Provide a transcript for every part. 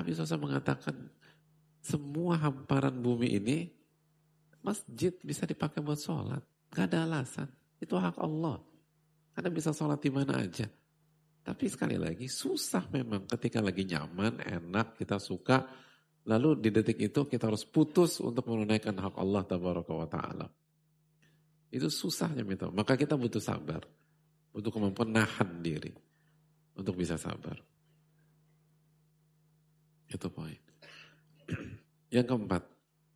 Nabi SAW mengatakan semua hamparan bumi ini masjid bisa dipakai buat sholat. Gak ada alasan. Itu hak Allah. Karena bisa sholat di mana aja. Tapi sekali lagi susah memang ketika lagi nyaman, enak, kita suka. Lalu di detik itu kita harus putus untuk menunaikan hak Allah tabaraka wa ta'ala. Itu susahnya minta. Maka kita butuh sabar. Butuh kemampuan nahan diri. Untuk bisa sabar. Itu poin. Yang keempat.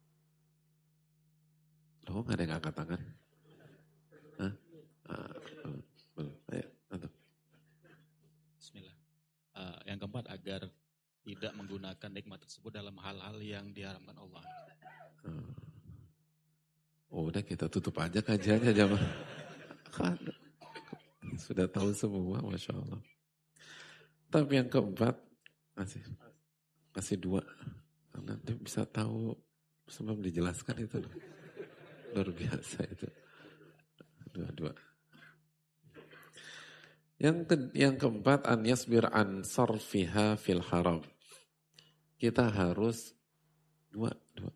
Loh, gak ada yang angkat tangan? Hah? Belum. Ayo, antum. Bismillah. Yang keempat, agar tidak menggunakan nikmat tersebut dalam hal-hal yang diharamkan Allah. Udah kita tutup aja kajiannya jamaah. Sudah tahu semua, Masya Allah. Tapi yang keempat, masih dua. Nanti bisa tahu sebelum dijelaskan itu. Luar biasa itu. Dua. Yang keempat, an yasbir an sarfiha fil haram. Kita harus dua.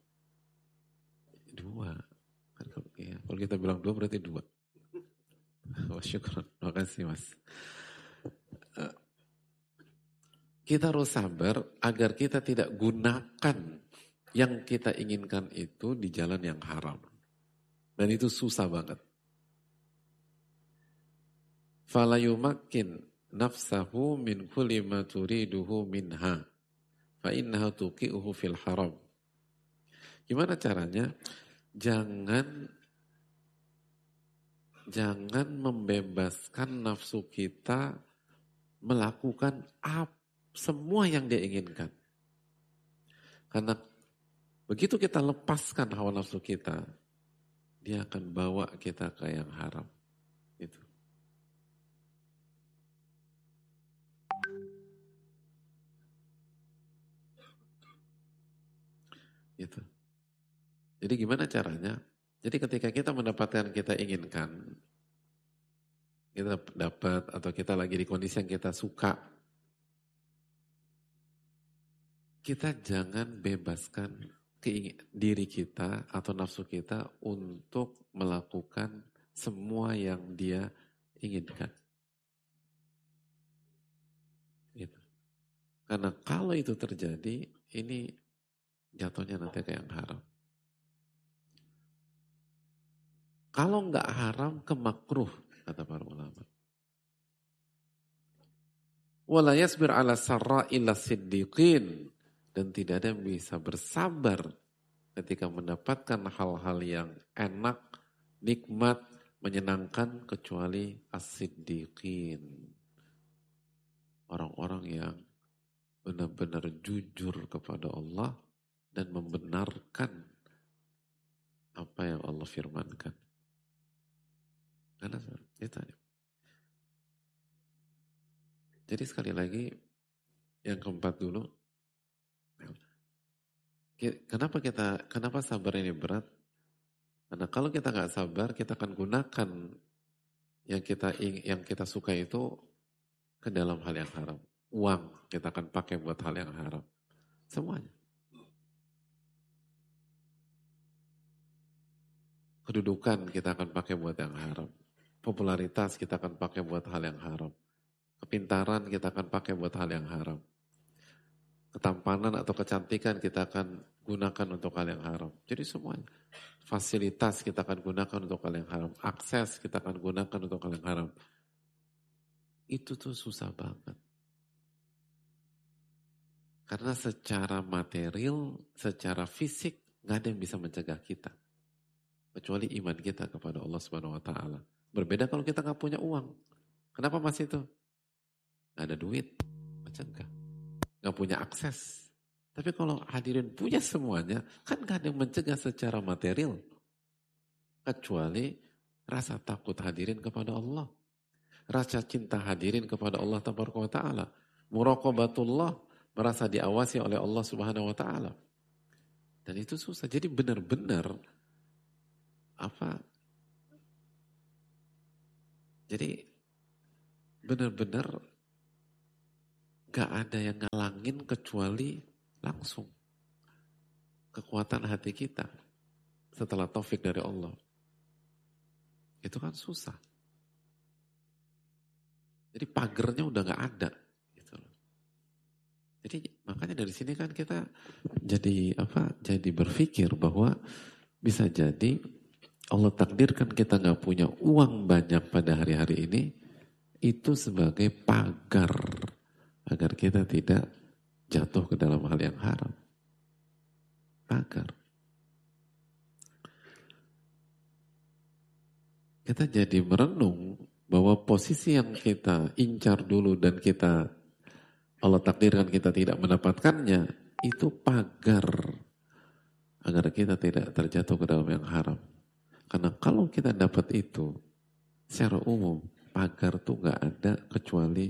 Kalau kita bilang dua berarti dua. Wah, syukur. Makasih mas. Kita harus sabar agar kita tidak gunakan yang kita inginkan itu di jalan yang haram. Dan itu susah banget. Fala yumakkin nafsahu min kulli ma turiduhu minha. Fa innaha tuqi'uhu fil haram. Gimana caranya? Jangan membebaskan nafsu kita melakukan semua yang dia inginkan. Karena begitu kita lepaskan hawa nafsu kita, dia akan bawa kita ke yang haram. Itu. Gitu. Jadi gimana caranya? Jadi ketika kita mendapatkan yang kita inginkan, kita dapat atau kita lagi di kondisi yang kita suka, kita jangan bebaskan diri kita atau nafsu kita untuk melakukan semua yang dia inginkan. Gitu. Karena kalau itu terjadi, ini jatuhnya nanti ke yang haram. Kalau nggak haram, kemakruh, kata para ulama. Wala yasbir ala sarra illa siddiqin. Dan tidak ada yang bisa bersabar ketika mendapatkan hal-hal yang enak, nikmat, menyenangkan, kecuali as-siddiqin. Orang-orang yang benar-benar jujur kepada Allah dan membenarkan apa yang Allah firmankan. Karena itu. Jadi sekali lagi, yang keempat dulu, kenapa sabar ini berat? Karena kalau kita nggak sabar, kita akan gunakan yang kita suka itu ke dalam hal yang haram. Uang kita akan pakai buat hal yang haram. Semuanya. Kedudukan kita akan pakai buat yang haram. Popularitas kita akan pakai buat hal yang haram. Kepintaran kita akan pakai buat hal yang haram. Ketampanan atau kecantikan kita akan gunakan untuk hal yang haram. Jadi semuanya. Fasilitas kita akan gunakan untuk hal yang haram. Akses kita akan gunakan untuk hal yang haram. Itu tuh susah banget. Karena secara material, secara fisik, gak ada yang bisa mencegah kita. Kecuali iman kita kepada Allah Subhanahu Wa Taala. Berbeda kalau kita gak punya uang. Kenapa mas itu? Gak ada duit, mencegah. Gak punya akses. Tapi kalau hadirin punya semuanya, kan gak ada yang mencegah secara material. Kecuali rasa takut hadirin kepada Allah. Rasa cinta hadirin kepada Allah Ta'ala. Muraqabatullah, merasa diawasi oleh Allah Subhanahu Wa Taala. Dan itu susah. Jadi benar-benar jadi benar-benar gak ada yang ngalangin kecuali Langsung. Kekuatan hati kita setelah taufik dari Allah. Itu kan susah. Jadi pagernya udah gak ada. Gitu. Jadi makanya dari sini kan kita jadi berpikir bahwa bisa jadi Allah takdirkan kita gak punya uang banyak pada hari-hari ini, itu sebagai pagar agar kita tidak jatuh ke dalam hal yang haram. Pagar. Kita jadi merenung bahwa posisi yang kita incar dulu dan kita Allah takdirkan kita tidak mendapatkannya, itu pagar agar kita tidak terjatuh ke dalam yang haram. Karena kalau kita dapat itu, secara umum pagar tuh gak ada kecuali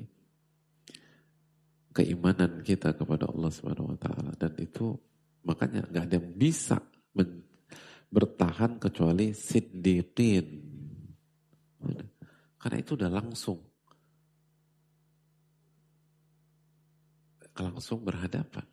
keimanan kita kepada Allah Subhanahu Wa Taala, dan itu makanya gak ada yang bisa bertahan kecuali siddiqin. Karena itu udah langsung berhadapan.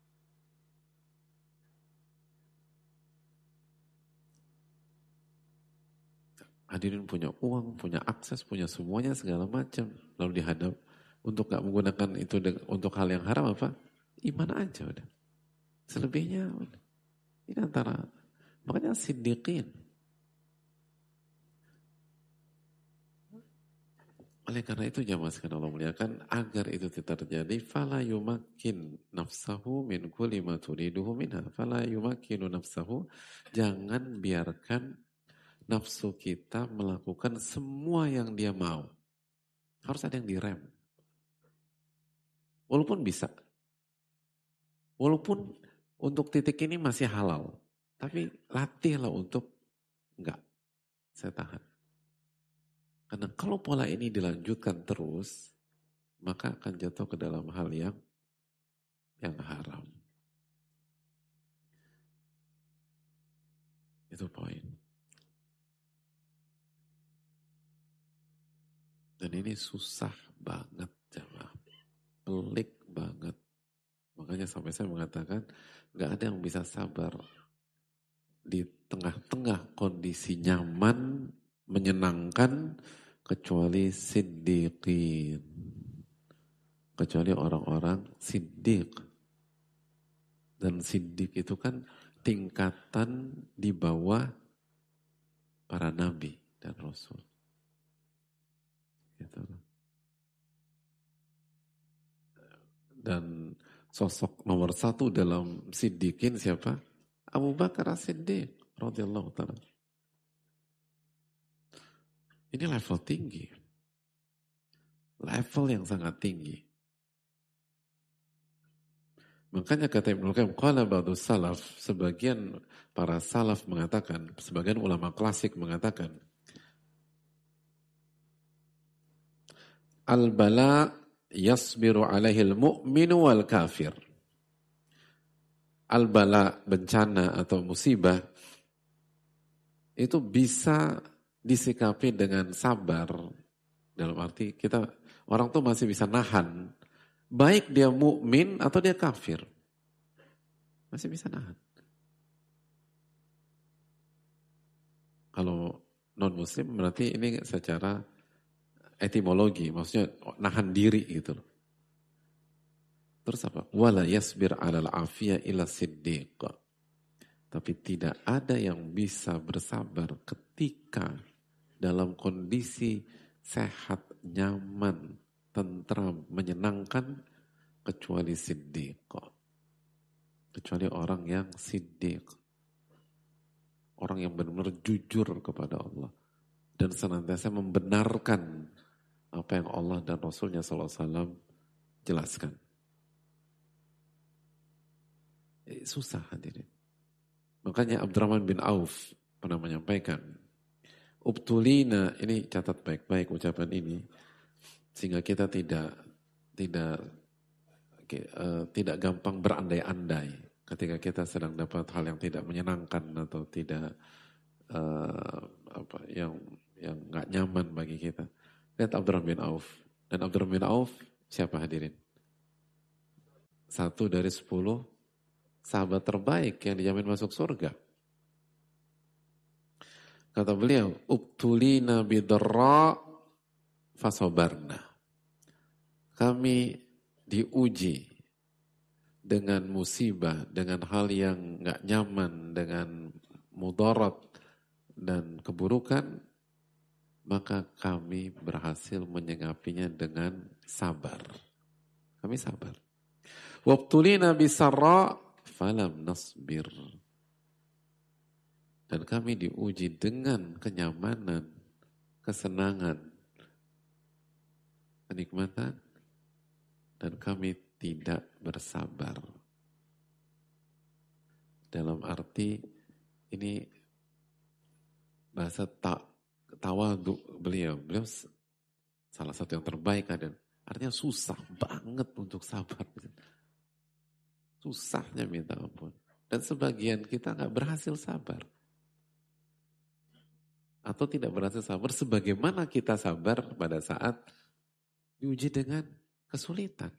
Hadirin punya uang, punya akses, punya semuanya segala macam, lalu dihadap untuk gak menggunakan itu untuk hal yang haram apa? Iman aja udah. Selebihnya udah. Ini antara, makanya siddiqin. Oleh karena itu jamaah sekalian Allah muliakan, agar itu tidak terjadi, fala yumakkin nafsahu min kulli ma turiduhu minha. Fala yumakkinu nafsahu, jangan biarkan nafsu kita melakukan semua yang dia mau. Harus ada yang direm. Walaupun bisa. Walaupun untuk titik ini masih halal. Tapi latihlah untuk enggak. Saya tahan. Karena kalau pola ini dilanjutkan terus, maka akan jatuh ke dalam hal yang haram. Itu poin. Dan ini susah banget jamaah. Pelik banget. Makanya sampai saya mengatakan gak ada yang bisa sabar di tengah-tengah kondisi nyaman, menyenangkan, kecuali siddiqin. Kecuali orang-orang siddiq. Dan siddiq itu kan tingkatan di bawah para nabi dan rasul. Gitu. Dan sosok nomor 1 dalam siddiqin siapa? Abu Bakar As-Siddiq radhiyallahu ta'ala. Ini level tinggi. Level yang sangat tinggi. Makanya kata Ibnu Qayyim, qala ba'du salaf, sebagian para salaf mengatakan, sebagian ulama klasik mengatakan, al-bala yasbiru alaihil mu'minu wal kafir. Al-bala, bencana atau musibah, itu bisa disikapi dengan sabar. Dalam arti orang tuh masih bisa nahan. Baik dia mukmin atau dia kafir. Masih bisa nahan. Kalau non-muslim berarti ini secara etimologi, maksudnya nahan diri gitu loh. Terus apa? Wala yasbir 'alal afiyah ila siddiq. Tapi tidak ada yang bisa bersabar ketika dalam kondisi sehat, nyaman, tentram, menyenangkan, kecuali siddiq. Kecuali orang yang siddiq. Orang yang benar-benar jujur kepada Allah. Dan senantiasa membenarkan apa yang Allah dan Rasulnya SAW jelaskan. Susah hadirin. Makanya Abdurrahman bin Auf pernah menyampaikan, ubtulina, ini catat baik-baik ucapan ini, sehingga kita tidak gampang berandai-andai ketika kita sedang dapat hal yang tidak menyenangkan atau tidak yang nggak nyaman bagi kita. Lihat Abdurrahman bin Auf. Dan Abdurrahman bin Auf siapa hadirin? 1 dari 10 sahabat terbaik yang dijamin masuk surga. Kata beliau, ubtulina bidarra fasobarna. Kami diuji dengan musibah, dengan hal yang gak nyaman, dengan mudarat dan keburukan, maka kami berhasil menyikapinya dengan sabar. Kami sabar. Wabtulina bisarra falam nasbir. Dan kami diuji dengan kenyamanan, kesenangan, kenikmatan, dan kami tidak bersabar. Dalam arti ini bahasa tawadu beliau salah satu yang terbaik ada. Artinya susah banget untuk sabar. Susahnya minta ampun. Dan sebagian kita nggak berhasil sabar. Atau tidak berhasil sabar sebagaimana kita sabar pada saat diuji dengan kesulitan.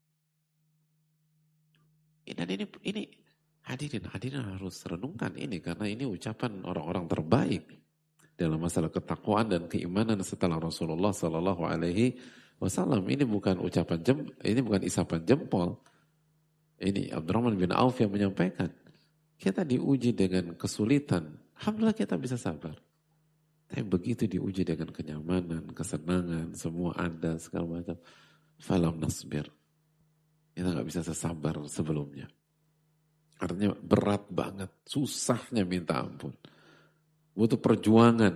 Dan ini hadirin harus renungkan ini karena ini ucapan orang-orang terbaik dalam masalah ketakwaan dan keimanan setelah Rasulullah Sallallahu Alaihi Wasallam. Ini bukan ini bukan isapan jempol. Ini Abdurrahman bin Auf yang menyampaikan. Kita diuji dengan kesulitan, alhamdulillah kita bisa sabar. Tapi begitu diuji dengan kenyamanan, kesenangan, semua ada segala macam, falam nasbir. Kita nggak bisa sesabar sebelumnya. Artinya berat banget, susahnya minta ampun. Butuh perjuangan.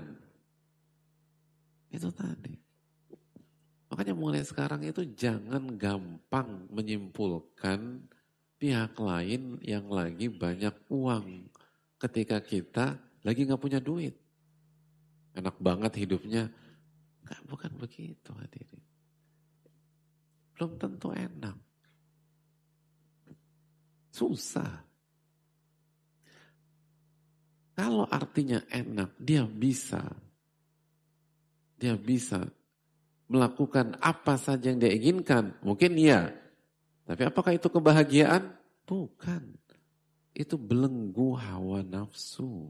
Itu tadi. Makanya mulai sekarang itu jangan gampang menyimpulkan pihak lain yang lagi banyak uang ketika kita lagi nggak punya duit. Enak banget hidupnya. Bukan begitu hadirin. Belum tentu enak. Susah. Kalau artinya enak, dia bisa melakukan apa saja yang dia inginkan. Mungkin iya. Tapi apakah itu kebahagiaan? Bukan. Itu belenggu hawa nafsu.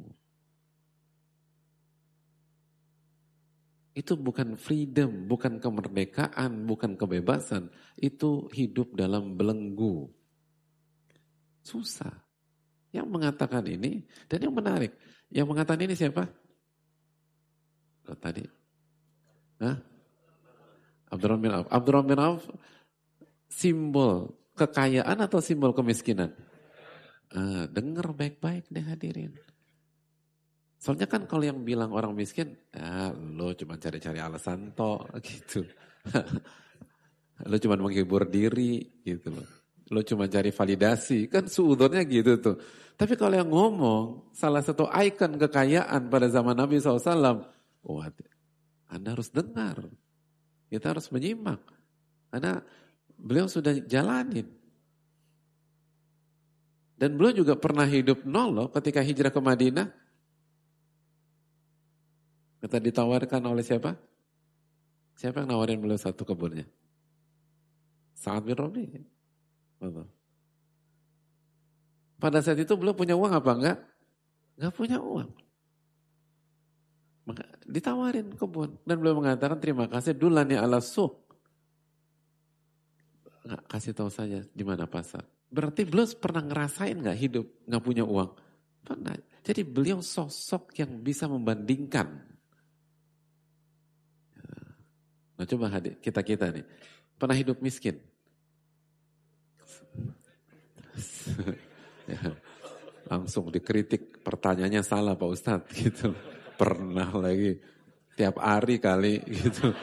Itu bukan freedom, bukan kemerdekaan, bukan kebebasan. Itu hidup dalam belenggu. Susah. Yang mengatakan ini, dan yang menarik, yang mengatakan ini siapa? Tadi. Abdurrahman bin Auf, simbol kekayaan atau simbol kemiskinan? Dengar baik-baik deh hadirin. Soalnya kan kalau yang bilang orang miskin, lo cuma cari-cari alasan toh gitu. Lo cuma menghibur diri gitu loh. Lo cuma cari validasi, kan suudurnya gitu tuh. Tapi kalau yang ngomong, salah satu ikon kekayaan pada zaman Nabi SAW, Anda harus dengar. Kita harus menyimak. Karena beliau sudah jalanin. Dan beliau juga pernah hidup nol loh ketika hijrah ke Madinah. Kita ditawarkan oleh siapa? Siapa yang nawarin beliau satu kebunnya? Sa'ad bin Rabi. Pada saat itu beliau punya uang apa enggak? Enggak punya uang. Maka ditawarin kebun. Dan beliau mengatakan terima kasih dulani ala suq. Enggak, kasih tahu saja di mana pasar. Berarti beliau pernah ngerasain enggak hidup enggak punya uang? Pernah. Jadi beliau sosok yang bisa membandingkan. Nah coba kita nih. Pernah hidup miskin? Ya, langsung dikritik, pertanyaannya salah Pak Ustadz gitu. Pernah lagi tiap hari kali gitu.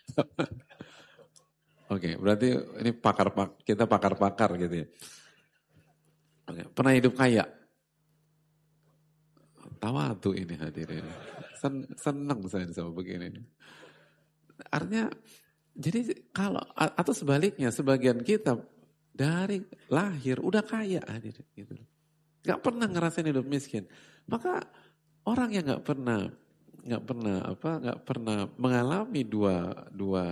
Oke, berarti ini kita pakar-pakar gitu ya. Oke, pernah hidup kaya? Tawadu ini hadirin. Senang saya sama begini. Artinya, jadi kalau atau sebaliknya sebagian kita dari lahir udah kaya hadirin gitu. Gak pernah ngerasain hidup miskin. Maka orang yang gak pernah mengalami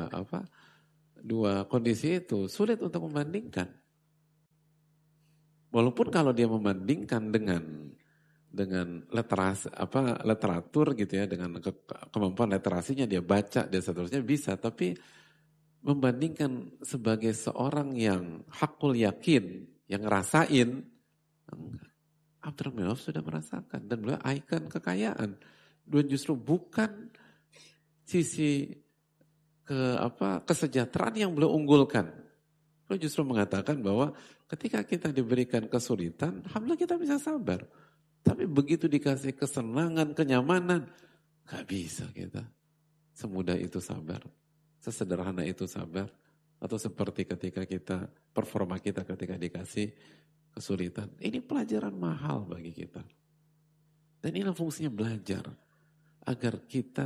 dua kondisi itu sulit untuk membandingkan. Walaupun kalau dia membandingkan dengan literatur gitu ya, dengan kemampuan literasinya dia baca dan seterusnya bisa, tapi membandingkan sebagai seorang yang hakul yakin, yang ngerasain, enggak. Abdurrahman bin Auf sudah merasakan dan beliau ikon kekayaan. Dan justru bukan sisi kesejahteraan yang beliau unggulkan. Beliau justru mengatakan bahwa ketika kita diberikan kesulitan, alhamdulillah kita bisa sabar. Tapi begitu dikasih kesenangan, kenyamanan, gak bisa kita. Semudah itu sabar. Sesederhana itu sabar. Atau seperti ketika performa kita ketika dikasih kesulitan. Ini pelajaran mahal bagi kita. Dan inilah fungsinya belajar. Agar kita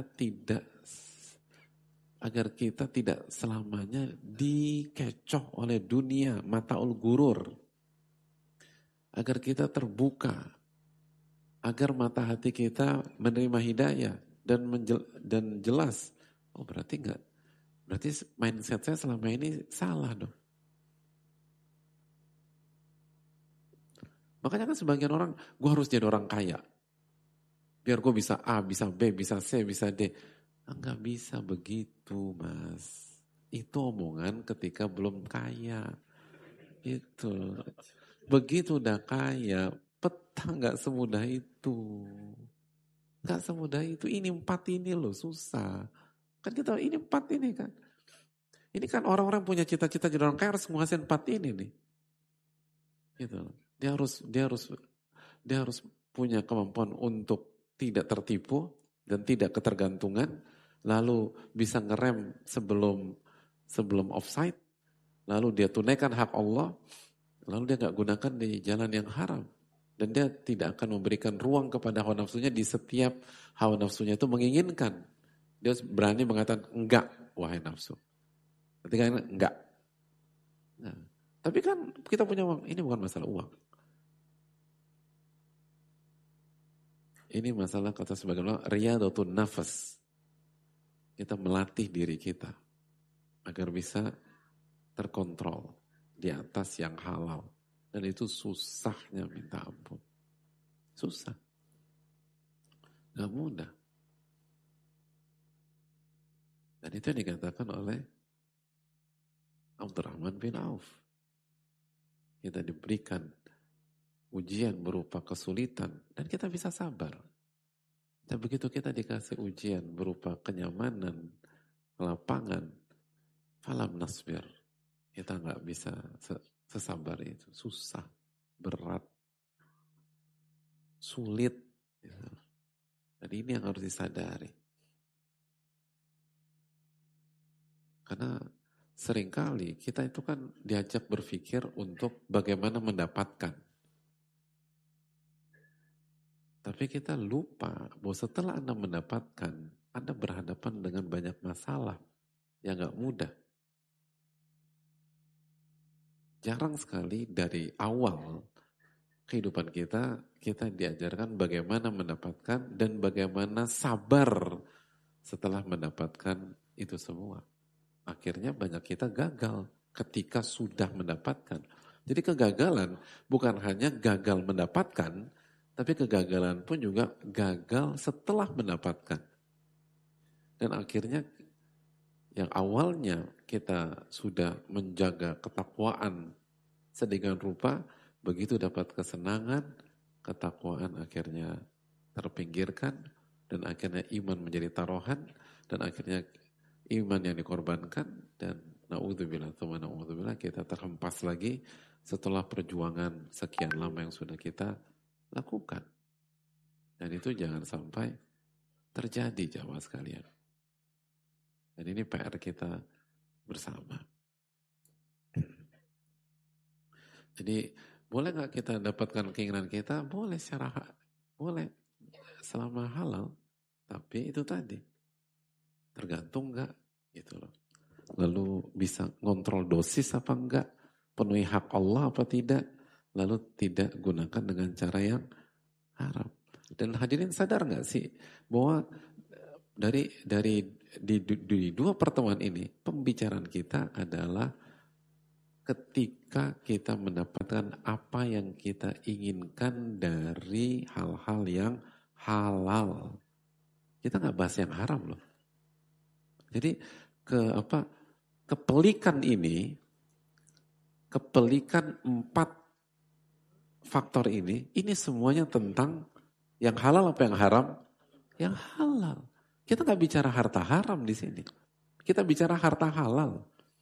tidak selamanya dikecoh oleh dunia, mataul gurur. Agar kita terbuka. Agar mata hati kita menerima hidayah dan jelas. Oh berarti enggak. Berarti mindset saya selama ini salah dong. Makanya kan sebagian orang, gue harus jadi orang kaya. Biar gue bisa A, bisa B, bisa C, bisa D. Enggak bisa begitu mas. Itu omongan ketika belum kaya. Itu. Begitu udah kaya, peta enggak semudah itu. Enggak semudah itu. Ini 4 ini loh susah. Kan kita ini 4 ini kan. Ini kan orang-orang punya cita-cita jadi orang kaya harus menguasai 4 ini nih. Gitu. Dia harus punya kemampuan untuk tidak tertipu dan tidak ketergantungan, lalu bisa ngerem sebelum offside, lalu dia tunaikan hak Allah, lalu dia nggak gunakan di jalan yang haram, dan dia tidak akan memberikan ruang kepada hawa nafsunya di setiap hawa nafsunya itu menginginkan. Dia berani mengatakan enggak, wahai nafsu. Ketika enggak. Nah, tapi kan kita punya uang, ini bukan masalah uang. Ini masalah kata sebagian orang, riyadhatun nafas. Kita melatih diri kita agar bisa terkontrol di atas yang halal. Dan itu susahnya minta ampun. Susah. Gak mudah. Dan itu yang dikatakan oleh Abdurrahman bin Auf. Kita diberikan ujian berupa kesulitan dan kita bisa sabar. Dan begitu kita dikasih ujian berupa kenyamanan, kelapangan, falam nasbir. Kita nggak bisa sesabar itu. Susah, berat, sulit. Dan ini yang harus disadari. Karena seringkali kita itu kan diajak berpikir untuk bagaimana mendapatkan. Tapi kita lupa bahwa setelah Anda mendapatkan, Anda berhadapan dengan banyak masalah yang gak mudah. Jarang sekali dari awal kehidupan kita diajarkan bagaimana mendapatkan dan bagaimana sabar setelah mendapatkan itu semua. Akhirnya banyak kita gagal ketika sudah mendapatkan. Jadi kegagalan bukan hanya gagal mendapatkan, tapi kegagalan pun juga gagal setelah mendapatkan. Dan akhirnya yang awalnya kita sudah menjaga ketakwaan sedemikian rupa, begitu dapat kesenangan, ketakwaan akhirnya terpinggirkan, dan akhirnya iman menjadi taruhan, dan akhirnya iman yang dikorbankan, dan na'udzubillah kita terhempas lagi setelah perjuangan sekian lama yang sudah kita lakukan. Dan itu jangan sampai terjadi jamaah sekalian. Dan ini PR kita bersama. Jadi boleh gak kita dapatkan keinginan kita? Boleh boleh selama halal. Tapi itu tadi tergantung gak gitu loh. Lalu bisa ngontrol dosis apa enggak? Penuhi hak Allah apa tidak? Lalu tidak gunakan dengan cara yang haram. Dan hadirin sadar nggak sih bahwa di 2 pertemuan ini pembicaraan kita adalah ketika kita mendapatkan apa yang kita inginkan dari hal-hal yang halal. Kita nggak bahas yang haram loh. Jadi kepelikan ini, kepelikan 4 faktor ini semuanya tentang yang halal apa yang haram? Yang halal. Kita nggak bicara harta haram di sini. Kita bicara harta halal.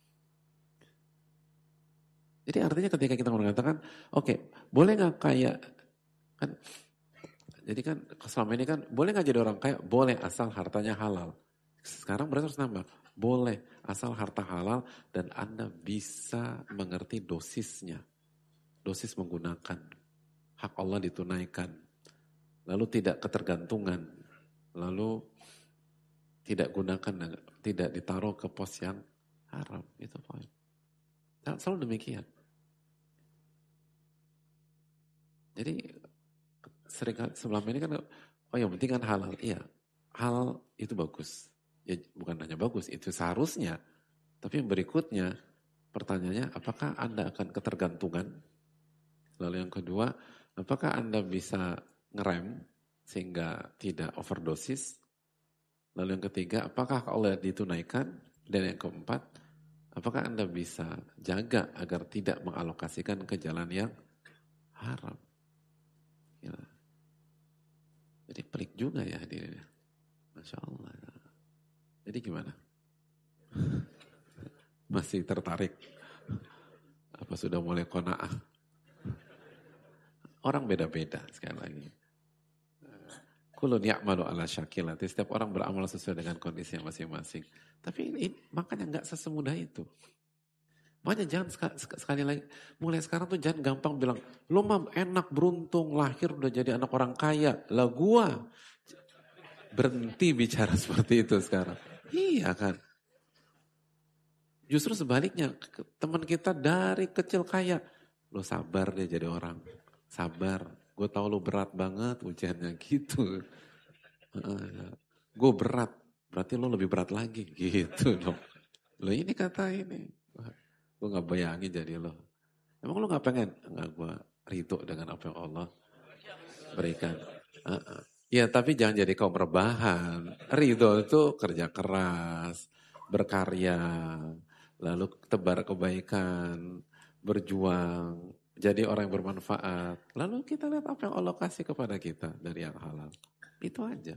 Jadi artinya ketika kita mengatakan, oke, boleh nggak kaya? Kan, jadi kan selama ini kan, boleh nggak jadi orang kaya? Boleh, asal hartanya halal. Sekarang berarti harus nambah. Boleh, asal harta halal dan Anda bisa mengerti dosisnya. Dosis menggunakan. Hak Allah ditunaikan. Lalu tidak ketergantungan. Lalu tidak gunakan, tidak ditaruh ke pos yang haram. Itu poin. Selalu demikian. Jadi sering sebelum ini kan, oh yang penting kan halal. Iya, halal itu bagus. Ya bukan hanya bagus, itu seharusnya. Tapi yang berikutnya, pertanyaannya apakah Anda akan ketergantungan? Lalu yang kedua, apakah Anda bisa ngerem sehingga tidak overdosis? Lalu yang ketiga, apakah Allah ditunaikan? Dan yang keempat, apakah Anda bisa jaga agar tidak mengalokasikan ke jalan yang haram? Ya. Jadi pelik juga ya hadirin. Masya Allah. Jadi gimana? Masih tertarik? Apa sudah mulai qanaah? Orang beda-beda sekali lagi. Kulun ya'malu ala syakilati. Setiap orang beramal sesuai dengan kondisi masing-masing. Tapi ini makanya nggak sesemudah itu. Makanya jangan sekali lagi, mulai sekarang tuh jangan gampang bilang, lo mah enak beruntung lahir udah jadi anak orang kaya. Lah gua berhenti bicara seperti itu sekarang. Iya kan. Justru sebaliknya, teman kita dari kecil kaya. Lo sabar deh jadi orang. Sabar. Gue tahu lo berat banget ujiannya gitu. Gue berat. Berarti lo lebih berat lagi gitu dong. Lo ini kata ini. Gue gak bayangin jadi lo. Emang lo gak pengen? Enggak, gue ridho dengan apa yang Allah berikan. Ya tapi jangan jadi kaum rebahan. Ridho itu kerja keras, berkarya, lalu tebar kebaikan, berjuang, jadi orang yang bermanfaat. Lalu kita lihat apa yang Allah kasih kepada kita dari yang halal. Itu aja.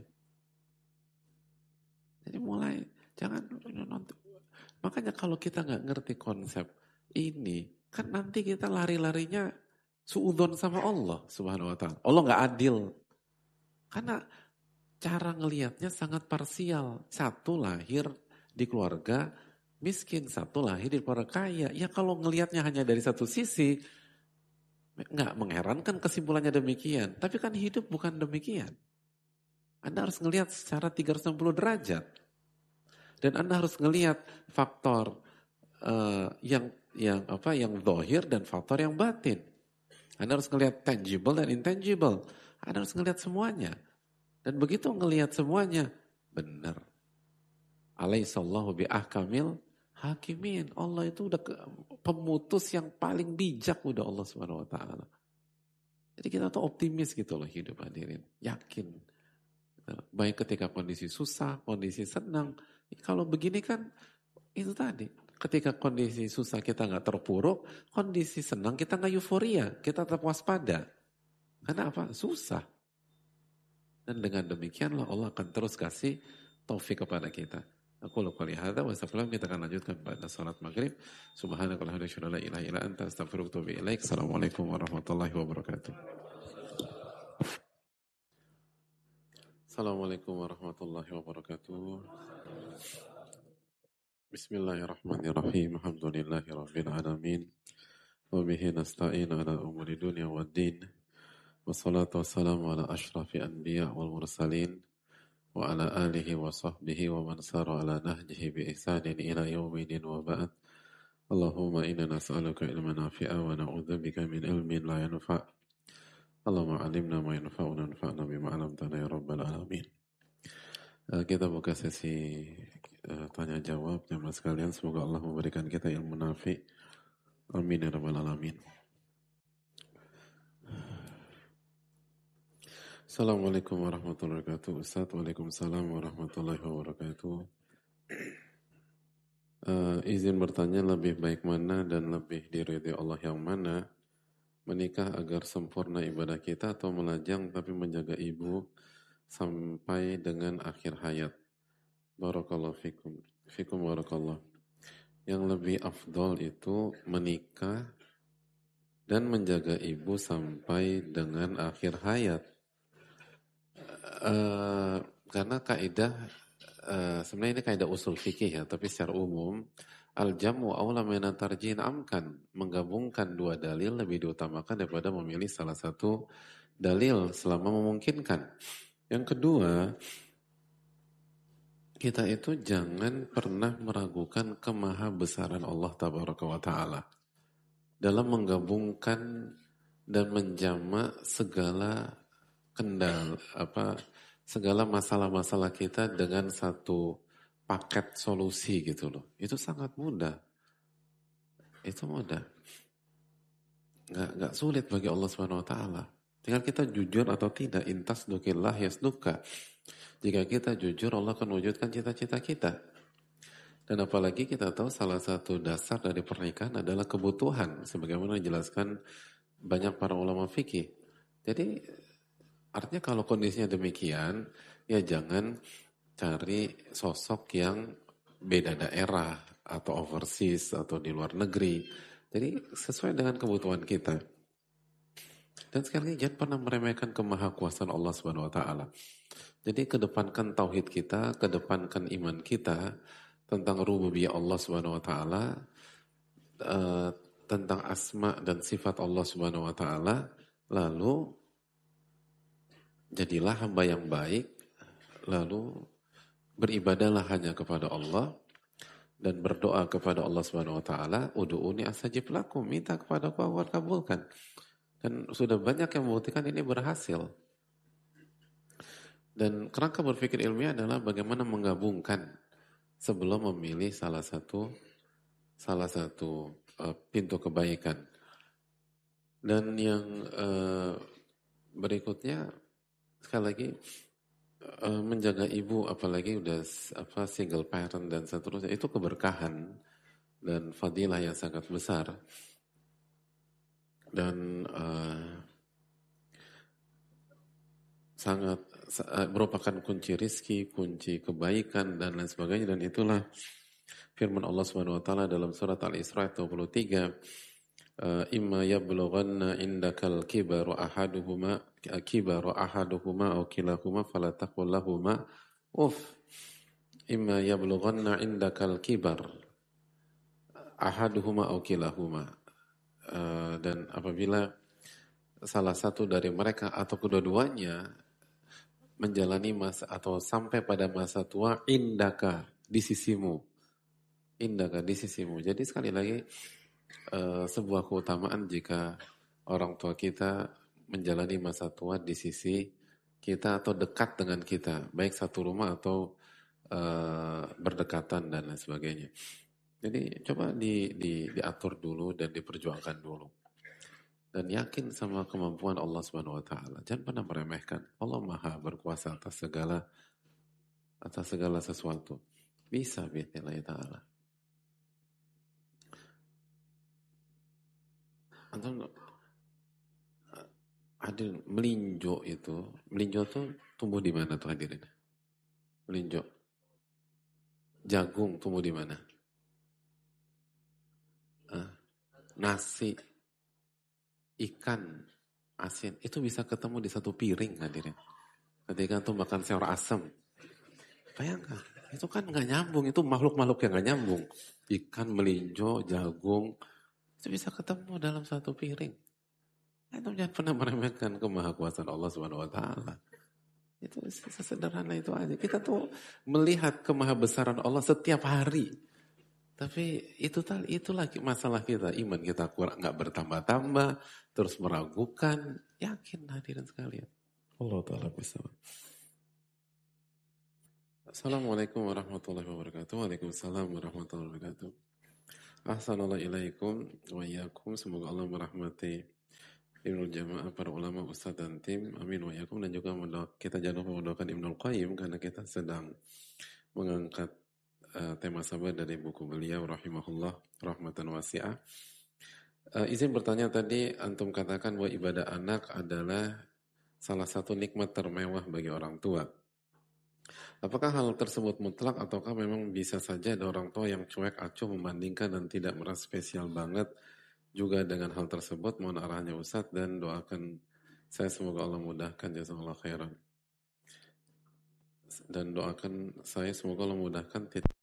Jadi mulai, jangan nonton. Makanya kalau kita nggak ngerti konsep ini, kan nanti kita lari-larinya suudzon sama Allah subhanahu wa ta'ala. Allah nggak adil. Karena cara ngelihatnya sangat parsial. Satu lahir di keluarga miskin, satu lahir di keluarga kaya. Ya kalau ngelihatnya hanya dari satu sisi, nggak mengherankan kesimpulannya demikian. Tapi kan hidup bukan demikian. Anda harus ngelihat secara 360 derajat. Dan Anda harus ngelihat faktor yang zahir dan faktor yang batin. Anda harus ngelihat tangible dan intangible. Anda harus ngelihat semuanya. Dan begitu ngelihat semuanya, benar. Alaihissallahu bi'ahkamil hakimin. Allah itu udah pemutus yang paling bijak udah Allah Subhanahu wa taala. Jadi kita tuh optimis gitu loh hidup hadirin. Yakin. Baik ketika kondisi susah, kondisi senang. Kalau begini kan itu tadi. Ketika kondisi susah kita nggak terpuruk, kondisi senang kita nggak euforia, kita tetap waspada. Karena apa? Susah. Dan dengan demikianlah Allah akan terus kasih taufik kepada kita. Aku lupa lihat, wassalamualaikum, kita akan lanjutkan pada salat maghrib. Subhanakallahumma wa bihamdika la ilaha illa anta astaghfiruka wa atubu ilaik. Assalamualaikum warahmatullahi wabarakatuh. Assalamualaikum warahmatullahi wabarakatuh. Bismillahirrahmanirrahim. Alhamdulillahi rabbil alamin. Wa bihi nasta'in ala umuri dunya wad din. Wassalatu wassalamu ala ashrafil anbiya wal mursalin wa ala alihi wa sahbihi wa man sara ala nahjihi bi ihsanin ila yaumidin wa ba'd. Allahumma inna nas'aluka ilman nafi'a wa na'udzubika min ilmin la yanfa'. Allahumma 'allimna ma yanfa'una wanfa'na bima 'allamtana ya rabbal alamin. Kita buka sesi tanya jawab jemaah sekalian, semoga Allah memberikan kita ilmu nafi' Amin ya rabbal alamin. Assalamualaikum warahmatullahi wabarakatuh. Ustaz, waalaikumsalam warahmatullahi wabarakatuh. Izin bertanya, lebih baik mana dan lebih diridhai Allah yang mana? Menikah agar sempurna ibadah kita atau melajang tapi menjaga ibu sampai dengan akhir hayat? Barakallahu fikum. Fikum barakallah. Yang lebih afdol itu menikah dan menjaga ibu sampai dengan akhir hayat. Karena kaidah sebenarnya ini kaidah usul fikih ya, tapi secara umum al-jam'u aula min tarjih amkan, menggabungkan dua dalil lebih diutamakan daripada memilih salah satu dalil selama memungkinkan. Yang kedua, kita itu jangan pernah meragukan kemahabesaran Allah tabaraka wa taala dalam menggabungkan dan menjamak segala segala masalah-masalah kita dengan satu paket solusi gitu loh. Itu sangat mudah. Itu mudah. Nggak sulit bagi Allah Subhanahu wa taala. Tinggal kita jujur atau tidak, intas dukillah yasduka. Jika kita jujur, Allah akan wujudkan cita-cita kita. Dan apalagi kita tahu salah satu dasar dari pernikahan adalah kebutuhan, sebagaimana dijelaskan banyak para ulama fikih. Jadi artinya kalau kondisinya demikian, ya jangan cari sosok yang beda daerah atau overseas atau di luar negeri. Jadi sesuai dengan kebutuhan kita. Dan sekali lagi jangan pernah meremehkan kemahakuasaan Allah Subhanahu wa taala. Jadi kedepankan tauhid kita, kedepankan iman kita tentang rububiyah Allah Subhanahu wa taala, tentang asma dan sifat Allah Subhanahu wa taala, lalu jadilah hamba yang baik, lalu beribadahlah hanya kepada Allah dan berdoa kepada Allah Subhanahu wa taala, ud'uni astajib lakum, minta kepada aku akan kabulkan. Dan sudah banyak yang membuktikan ini berhasil. Dan kerangka berpikir ilmiah adalah bagaimana menggabungkan sebelum memilih salah satu pintu kebaikan. Dan yang berikutnya sekali lagi menjaga ibu, apalagi udah single parent dan seterusnya, itu keberkahan dan fadilah yang sangat besar. Dan sangat merupakan kunci rizki, kunci kebaikan dan lain sebagainya. Dan itulah firman Allah Subhanahu wa taala dalam surat Al-Isra 23, imma yablughanna indakal kibaru ahaduhuma aw kilahuma fala taqul lahuma uff. Imma yablughanna indakal kibar ahaduhuma aw kilahuma. Dan apabila salah satu dari mereka atau kedua-duanya menjalani masa atau sampai pada masa tua, indaka di sisimu. Indaka di sisimu. Jadi sekali lagi sebuah keutamaan jika orang tua kita menjalani masa tua di sisi kita atau dekat dengan kita, baik satu rumah atau berdekatan dan lain sebagainya. Jadi coba diatur dulu dan diperjuangkan dulu. Dan yakin sama kemampuan Allah Subhanahu wa taala. Jangan pernah meremehkan. Allah Maha berkuasa atas segala sesuatu. Bisa bi'idznillah taala. Antum hadirin, melinjo itu tumbuh di mana tuh hadirin? Melinjo. Jagung tumbuh di mana? Nasi, ikan, asin, itu bisa ketemu di satu piring hadirin. Ketika antum makan sayur asam, bayangkan, itu kan nggak nyambung, itu makhluk-makhluk yang nggak nyambung. Ikan, melinjo, jagung, itu bisa ketemu dalam satu piring. Antum jangan pernah meremehkan kemahakuasaan Allah Subhanahu wa taala. Itu sesederhana itu aja. Kita tuh melihat kemahabesaran Allah setiap hari. Tapi itulah masalah kita. Iman kita kurang, nggak bertambah-tambah, terus meragukan. Yakin hadirin sekalian. Allah Ta'ala bisa. Assalamualaikum warahmatullahi wabarakatuh. Waalaikumsalam warahmatullahi wabarakatuh. Assalamualaikum wa iyyakum. Semoga Allah merahmati Ibnul Jamaah, para ulama, ustadz dan tim. Amin wa iyyakum. Dan juga kita jangan lupa mendoakan Ibnul Qayyim karena kita sedang mengangkat tema sabar dari buku beliau rahimahullah rahmatan wasi'ah. Izin bertanya tadi, antum katakan bahwa ibadah anak adalah salah satu nikmat termewah bagi orang tua. Apakah hal tersebut mutlak ataukah memang bisa saja ada orang tua yang cuek acuh membandingkan dan tidak merasa spesial banget juga dengan hal tersebut? Mohon arahnya Ustadz dan doakan saya semoga Allah mudahkan, jazakallahu khairan. Dan doakan saya semoga Allah mudahkan